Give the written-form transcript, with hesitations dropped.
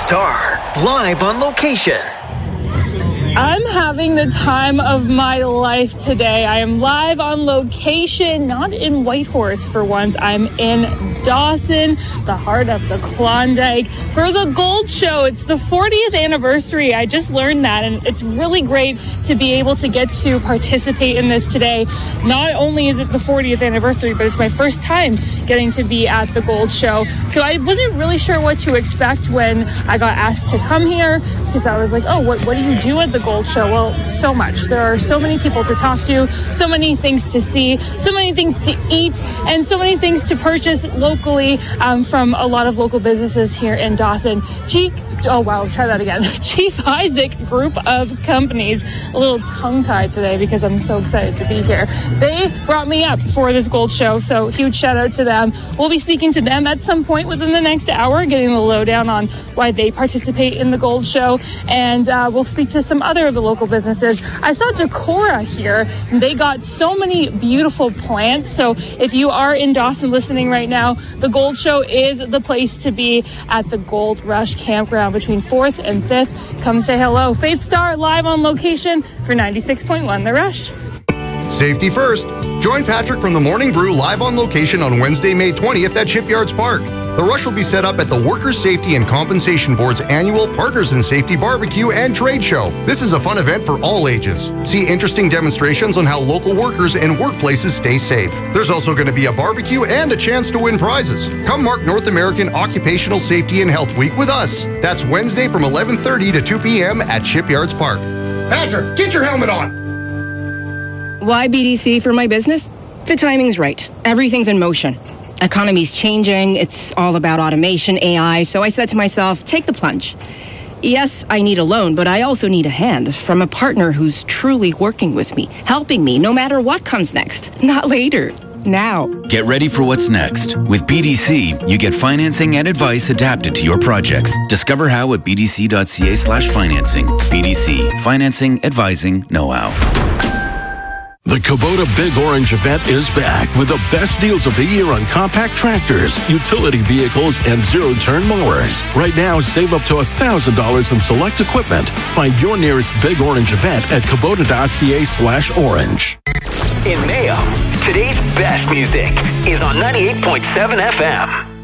Star, live on location. I'm having the time of my life today. I am live on location, not in Whitehorse for once. I'm in Dawson, the heart of the Klondike, for the Gold Show. It's the 40th anniversary. I just learned that, and it's really great to be able to get to participate in this today. Not only is it the 40th anniversary, but it's my first time getting to be at the Gold Show. So I wasn't really sure what to expect when I got asked to come here, because I was like, oh, what do you do at the Gold Show? Well, so much. There are so many people to talk to, so many things to see, so many things to eat, and so many things to purchase locally from a lot of local businesses here in Dawson. Chief Isaac Group of Companies. A little tongue-tied today because I'm so excited to be here. They brought me up for this Gold Show, so huge shout out to them. We'll be speaking to them at some point within the next hour, getting the lowdown on why they participate in the Gold Show, and we'll speak to some other of the local businesses. I saw Decora here. They got so many beautiful plants, so if you are in Dawson listening right now, the Gold Show is the place to be at the Gold Rush Campground between 4th and 5th. Come say hello. Faith Star live on location for 96.1 The Rush. Safety first. Join Patrick from the Morning Brew live on location on Wednesday, May 20th at Shipyards Park. The Rush will be set up at the Workers' Safety and Compensation Board's annual Partners in Safety Barbecue and Trade Show. This is a fun event for all ages. See interesting demonstrations on how local workers and workplaces stay safe. There's also going to be a barbecue and a chance to win prizes. Come mark North American Occupational Safety and Health Week with us. That's Wednesday from 11:30 to 2 p.m. at Shipyards Park. Patrick, get your helmet on! Why BDC for my business? The timing's right. Everything's in motion. Economy's changing. It's all about automation, AI. So I said to myself, take the plunge. Yes, I need a loan, but I also need a hand from a partner who's truly working with me, helping me no matter what comes next. Not later. Now. Get ready for what's next. With BDC, you get financing and advice adapted to your projects. Discover how at bdc.ca/financing. BDC. Financing, advising, know-how. The Kubota Big Orange event is back with the best deals of the year on compact tractors, utility vehicles, and zero-turn mowers. Right now, save up to $1,000 in select equipment. Find your nearest Big Orange event at kubota.ca/orange. In Mayo, today's best music is on 98.7 FM.